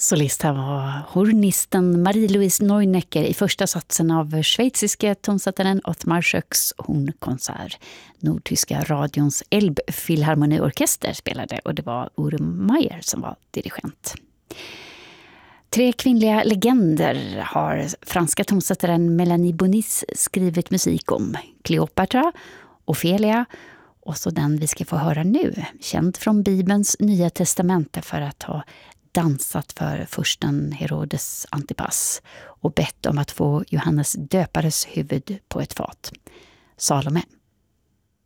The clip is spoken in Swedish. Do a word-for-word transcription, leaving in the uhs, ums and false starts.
Solist här var hornisten Marie-Louise Neunecker i första satsen av schweiziske tonsättaren Ottmar Schöcks hornkonsert. Nordtyska radions Elbphilharmoniorkester spelade och det var Urum Meier som var dirigent. Tre kvinnliga legender har franska tonsättaren Melanie Bonis skrivit musik om. Kleopatra, Ofelia och så den vi ska få höra nu. Känd från Bibelns Nya testamente för att ha dansat för fursten Herodes Antipas och bett om att få Johannes döpares huvud på ett fat. Salome.